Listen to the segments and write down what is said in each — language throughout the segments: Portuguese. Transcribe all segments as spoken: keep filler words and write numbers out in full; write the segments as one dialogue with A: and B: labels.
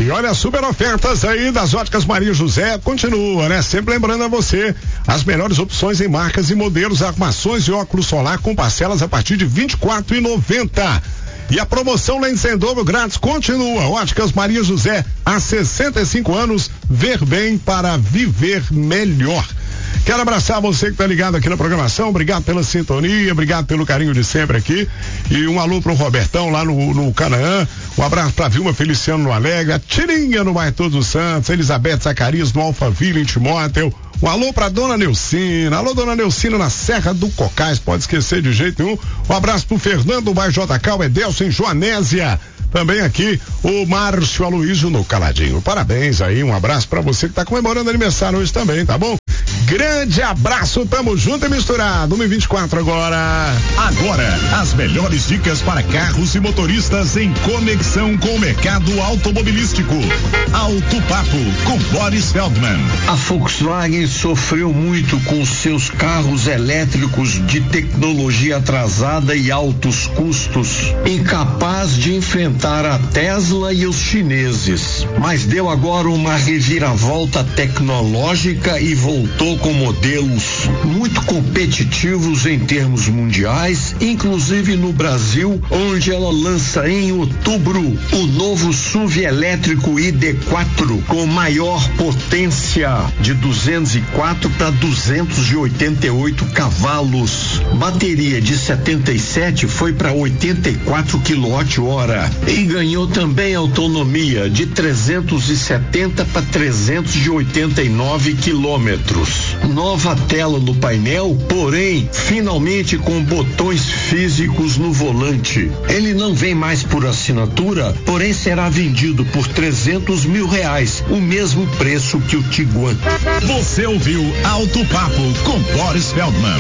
A: E olha, as super ofertas aí das Óticas Maria José continua, né? Sempre lembrando a você, as melhores opções em marcas e modelos, armações e óculos solar com parcelas a partir de vinte e quatro reais e noventa centavos. E a promoção Lentes em dobro grátis continua. Óticas Maria José, há sessenta e cinco anos, ver bem para viver melhor. Quero abraçar você que tá ligado aqui na programação, obrigado pela sintonia, obrigado pelo carinho de sempre aqui, e um alô pro Robertão lá no, no Canaã, um abraço pra Vilma Feliciano no Alegre, a Tirinha no bairro Todos os Santos, Elizabeth Zacarias no Alphaville em Timóteo, um alô pra Dona Neucina, alô Dona Neucina na Serra do Cocais, pode esquecer de jeito nenhum, um abraço pro Fernando, bairro J K, o Edelson em Joanésia. Também aqui o Márcio Aloysio no Caladinho. Parabéns aí, um abraço pra você que tá comemorando aniversário hoje também, tá bom? Grande abraço, tamo junto e misturado. uma e vinte e quatro agora.
B: Agora, as melhores dicas para carros e motoristas em conexão com o mercado automobilístico. Auto Papo com Boris Feldman.
C: A Volkswagen sofreu muito com seus carros elétricos de tecnologia atrasada e altos custos, incapaz de enfrentar a Tesla e os chineses, mas deu agora uma reviravolta tecnológica e voltou com modelos muito competitivos em termos mundiais, inclusive no Brasil, onde ela lança em outubro o novo S U V elétrico I D quatro com maior potência de duzentos e quatro para duzentos e oitenta e oito cavalos. Bateria de setenta e sete foi para oitenta e quatro quilowatt-hora e ganhou também autonomia de trezentos e setenta para trezentos e oitenta e nove quilômetros. Nova tela no painel, porém, finalmente com botões físicos no volante. Ele não vem mais por assinatura, porém será vendido por trezentos mil reais, o mesmo preço que o Tiguan.
B: Você ouviu Auto Papo com Boris Feldman.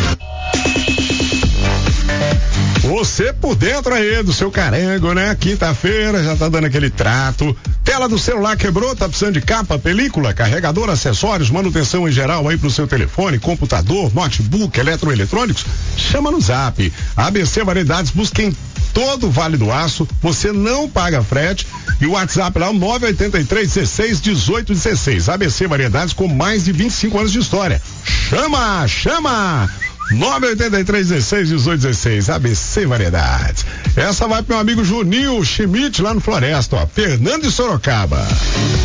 A: Você por dentro aí do seu carengo, né? Quinta-feira já tá dando aquele trato. Tela do celular quebrou, tá precisando de capa, película, carregador, acessórios, manutenção em geral aí pro seu telefone, computador, notebook, eletroeletrônicos? Chama no Zap. A B C Variedades, busquem todo o Vale do Aço, você não paga frete, e o WhatsApp lá é o nove oito três, dezesseis, dezoito, dezesseis. A B C Variedades com mais de vinte e cinco anos de história. Chama, chama! nove oito três, dezesseis, dezoito, dezesseis, A B C Variedades. Essa vai pro meu amigo Juninho Schmidt lá no Floresta, ó, Fernando de Sorocaba.